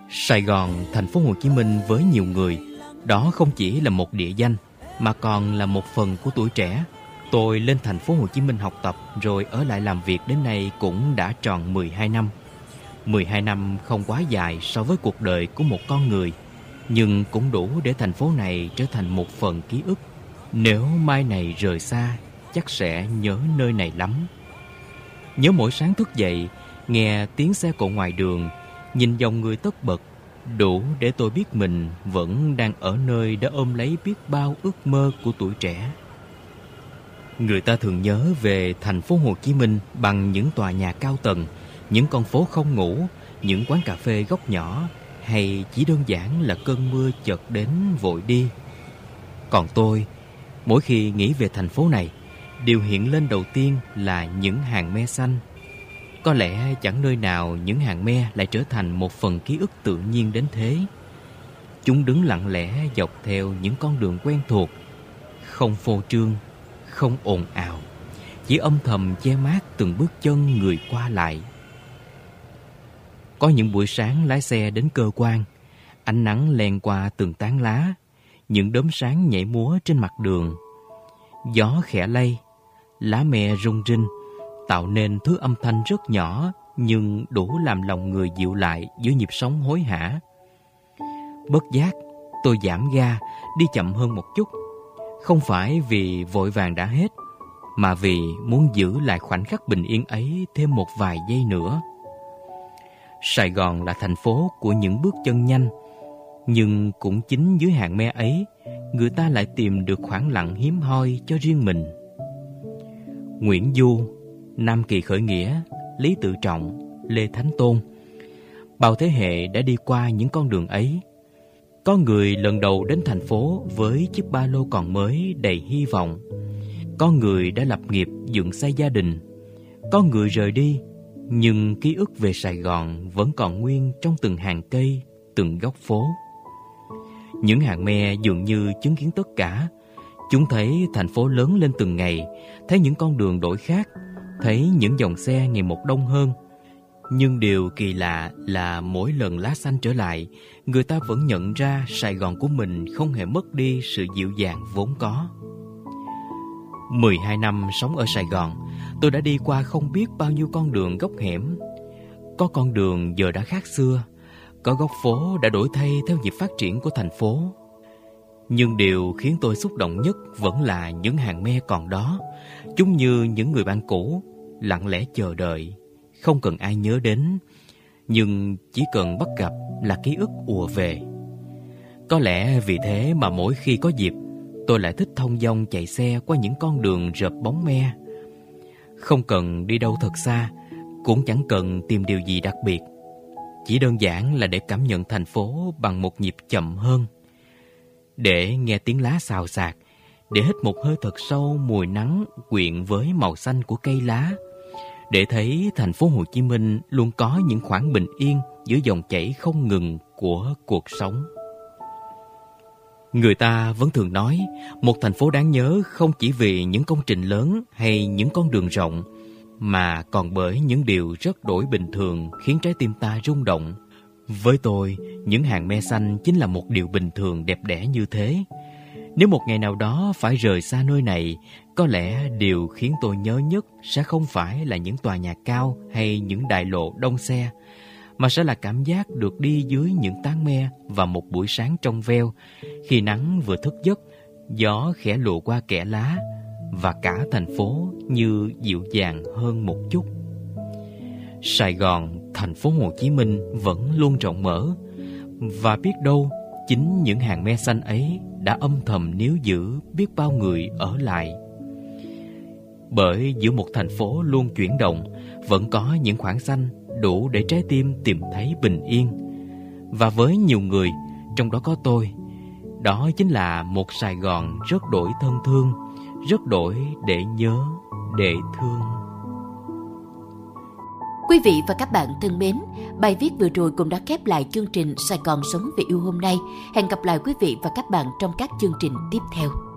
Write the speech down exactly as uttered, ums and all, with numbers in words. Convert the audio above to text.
Sài Gòn, thành phố Hồ Chí Minh với nhiều người, đó không chỉ là một địa danh mà còn là một phần của tuổi trẻ. Tôi lên thành phố Hồ Chí Minh học tập rồi ở lại làm việc đến nay cũng đã tròn mười hai năm. mười hai năm không quá dài so với cuộc đời của một con người, nhưng cũng đủ để thành phố này trở thành một phần ký ức. Nếu mai này rời xa, chắc sẽ nhớ nơi này lắm. Nhớ mỗi sáng thức dậy, nghe tiếng xe cộ ngoài đường, nhìn dòng người tất bật, đủ để tôi biết mình vẫn đang ở nơi đã ôm lấy biết bao ước mơ của tuổi trẻ. Người ta thường nhớ về thành phố Hồ Chí Minh bằng những tòa nhà cao tầng, những con phố không ngủ, những quán cà phê góc nhỏ, hay chỉ đơn giản là cơn mưa chợt đến vội đi. Còn tôi, mỗi khi nghĩ về thành phố này, điều hiện lên đầu tiên là những hàng me xanh. Có lẽ chẳng nơi nào những hàng me lại trở thành một phần ký ức tự nhiên đến thế. Chúng đứng lặng lẽ dọc theo những con đường quen thuộc, không phô trương, không ồn ào, chỉ âm thầm che mát từng bước chân người qua lại. Có những buổi sáng lái xe đến cơ quan, ánh nắng len qua từng tán lá, những đốm sáng nhảy múa trên mặt đường. Gió khẽ lay, lá me rung rinh, tạo nên thứ âm thanh rất nhỏ nhưng đủ làm lòng người dịu lại giữa nhịp sống hối hả. Bất giác, tôi giảm ga, đi chậm hơn một chút. Không phải vì vội vàng đã hết, mà vì muốn giữ lại khoảnh khắc bình yên ấy thêm một vài giây nữa. Sài Gòn là thành phố của những bước chân nhanh, nhưng cũng chính dưới hàng me ấy, người ta lại tìm được khoảng lặng hiếm hoi cho riêng mình. Nguyễn Du, Nam Kỳ Khởi Nghĩa, Lý Tự Trọng, Lê Thánh Tôn, bao thế hệ đã đi qua những con đường ấy. Có người lần đầu đến thành phố với chiếc ba lô còn mới đầy hy vọng. Có người đã lập nghiệp dựng xây gia đình. Có người rời đi, nhưng ký ức về Sài Gòn vẫn còn nguyên trong từng hàng cây, từng góc phố. Những hàng me dường như chứng kiến tất cả. Chúng thấy thành phố lớn lên từng ngày, thấy những con đường đổi khác, thấy những dòng xe ngày một đông hơn. Nhưng điều kỳ lạ là mỗi lần lá xanh trở lại, người ta vẫn nhận ra Sài Gòn của mình không hề mất đi sự dịu dàng vốn có. mười hai năm sống ở Sài Gòn, tôi đã đi qua không biết bao nhiêu con đường góc hẻm. Có con đường giờ đã khác xưa, có góc phố đã đổi thay theo nhịp phát triển của thành phố. Nhưng điều khiến tôi xúc động nhất vẫn là những hàng me còn đó. Chúng như những người bạn cũ, lặng lẽ chờ đợi, không cần ai nhớ đến, nhưng chỉ cần bắt gặp là ký ức ùa về. Có lẽ vì thế mà mỗi khi có dịp, tôi lại thích thong dong chạy xe qua những con đường rợp bóng me. Không cần đi đâu thật xa, cũng chẳng cần tìm điều gì đặc biệt. Chỉ đơn giản là để cảm nhận thành phố bằng một nhịp chậm hơn, để nghe tiếng lá xào xạc, để hít một hơi thật sâu mùi nắng quyện với màu xanh của cây lá, để thấy thành phố Hồ Chí Minh luôn có những khoảng bình yên giữa dòng chảy không ngừng của cuộc sống. Người ta vẫn thường nói, một thành phố đáng nhớ không chỉ vì những công trình lớn hay những con đường rộng, mà còn bởi những điều rất đổi bình thường khiến trái tim ta rung động. Với tôi, những hàng me xanh chính là một điều bình thường đẹp đẽ như thế. Nếu một ngày nào đó phải rời xa nơi này, có lẽ điều khiến tôi nhớ nhất sẽ không phải là những tòa nhà cao hay những đại lộ đông xe, mà sẽ là cảm giác được đi dưới những tán me vào một buổi sáng trong veo, khi nắng vừa thức giấc, gió khẽ lùa qua kẽ lá, và cả thành phố như dịu dàng hơn một chút. Sài Gòn, thành phố Hồ Chí Minh vẫn luôn rộng mở, và biết đâu chính những hàng me xanh ấy đã âm thầm níu giữ biết bao người ở lại. Bởi giữa một thành phố luôn chuyển động, vẫn có những khoảng xanh đủ để trái tim tìm thấy bình yên. Và với nhiều người, trong đó có tôi, đó chính là một Sài Gòn rất đổi thân thương, rất đổi để nhớ, để thương. Quý vị và các bạn thân mến, bài viết vừa rồi cũng đã khép lại chương trình Sài Gòn Sống Về Yêu hôm nay. Hẹn gặp lại quý vị và các bạn trong các chương trình tiếp theo.